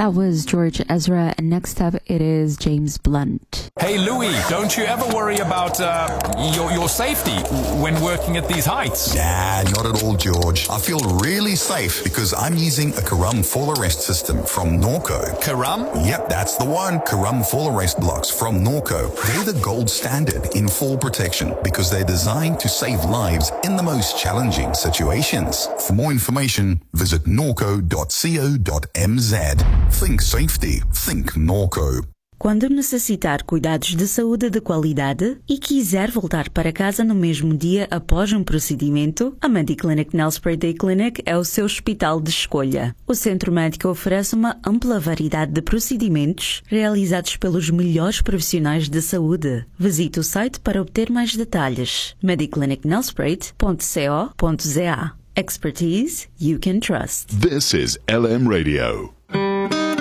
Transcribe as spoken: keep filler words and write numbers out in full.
That was George Ezra, and next up it is James Blunt. Hey Louis, don't you ever worry about uh, your, your safety when working at these heights? Nah, not at all, George. I feel really safe because I'm using a Karam fall arrest system from Norco. Karam? Yep, that's the one. Karam fall arrest blocks from Norco. They're the gold standard in fall protection because they're designed to save lives in the most challenging situations. For more information, visit norco dot co dot m z. Think safety. Think Norco. Quando necessitar cuidados de saúde de qualidade e quiser voltar para casa no mesmo dia após um procedimento, a Mediclinic Nelspruit Day Clinic é o seu hospital de escolha. O centro médico oferece uma ampla variedade de procedimentos realizados pelos melhores profissionais de saúde. Visite o site para obter mais detalhes. mediclinic nelspruit ponto co ponto za. Expertise you can trust. This is L M Radio.